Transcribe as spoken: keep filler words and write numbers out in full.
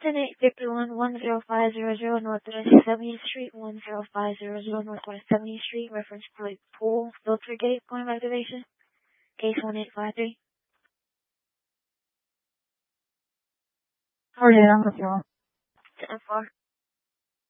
ten eight fifty-one, one zero five zero zero Northwest seventieth Street, one zero five zero zero Northwest seventieth Street, reference plate pool filter gate point of activation, case one eight five three. Sorry, I'm with you. ten four.